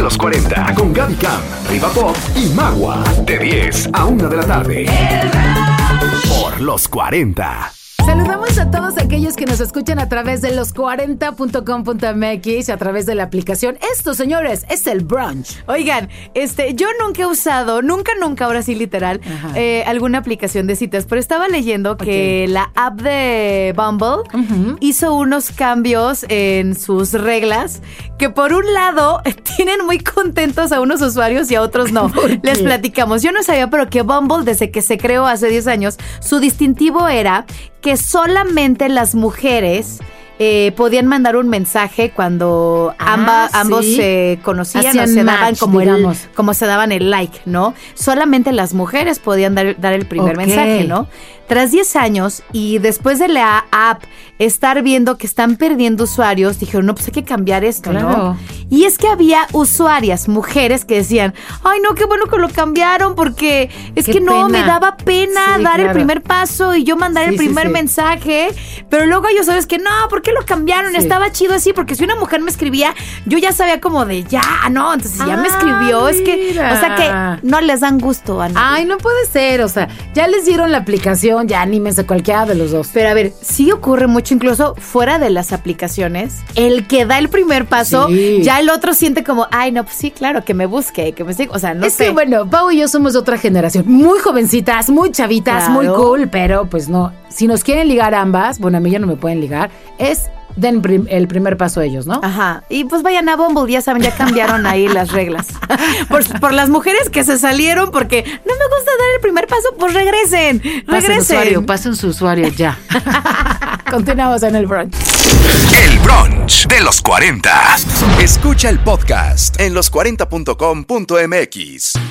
los 40 con Gaby Cam, Riva Pop y Magua. De 10 a 1 de la tarde. Por los 40. Saludamos a todos aquellos que nos escuchan a través de los40.com.mx, a través de la aplicación. Esto, señores, es el brunch. Oigan, yo nunca he usado, nunca, ahora sí literal, alguna aplicación de citas, pero estaba leyendo que la app de Bumble hizo unos cambios en sus reglas que por un lado tienen muy contentos a unos usuarios y a otros no. Les platicamos. Yo no sabía, pero que Bumble, desde que se creó hace 10 años, su distintivo era que solamente las mujeres podían mandar un mensaje cuando ambos se conocían. Hacían o se daban como se daban el like, ¿no? Solamente las mujeres podían dar el primer mensaje, ¿no? Tras 10 años y después de la app estar viendo que están perdiendo usuarios, dijeron, no, pues hay que cambiar esto, ¿no? Y es que había usuarias, mujeres, que decían, ay, no, qué bueno que lo cambiaron porque es que no, me daba pena dar el primer paso y yo mandar el primer mensaje. Pero luego ellos sabes que no, ¿por qué lo cambiaron? Estaba chido así, porque si una mujer me escribía, yo ya sabía como de ya, ¿no? Entonces ya me escribió, es que, o sea que no les dan gusto a nadie. Ay, no puede ser, o sea, ya les dieron la aplicación, ya anímense cualquiera de los dos. Pero a ver, sí ocurre mucho, incluso fuera de las aplicaciones, el que da el primer paso, ya el otro siente como, ay, no, pues sí, claro, que me busque, que me siga, o sea, no sé. Es que bueno, Pau y yo somos de otra generación, muy jovencitas, muy chavitas, muy cool, pero pues no, si nos quieren ligar ambas, bueno, a mí ya no me pueden ligar, den el primer paso ellos, ¿no? Ajá. Y pues vayan a Bumble, ya saben, ya cambiaron ahí las reglas. Por las mujeres que se salieron porque no me gusta dar el primer paso, pues regresen. Pasen su usuario ya. Continuamos en el brunch. El brunch de los 40. Escucha el podcast en los40.com.mx.